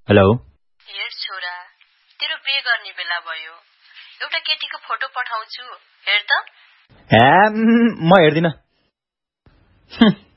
Hello. हेर छोरा, तेरो बिहे गर्ने बेला भयो। एउटा केटीको फोटो पठाउँछु, हेर त। म हेर्दिन।